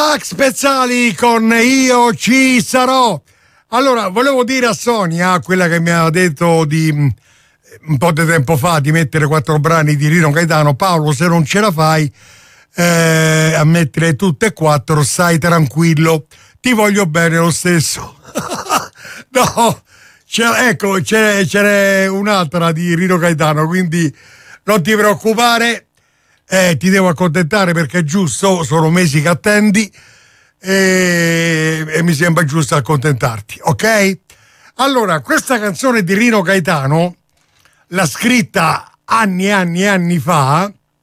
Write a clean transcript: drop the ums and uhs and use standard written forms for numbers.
Max Pezzali con Io ci sarò. Allora, volevo dire a Sonia, quella che mi ha detto di un po' di tempo fa di mettere 4 brani di Rino Gaetano: Paolo, se non ce la fai a mettere tutte e 4, stai tranquillo, ti voglio bene lo stesso. No, c'era un'altra di Rino Gaetano, quindi non ti preoccupare, ti devo accontentare perché è giusto, sono mesi che attendi e mi sembra giusto accontentarti, ok? Allora, questa canzone di Rino Gaetano l'ha scritta anni e anni e anni fa,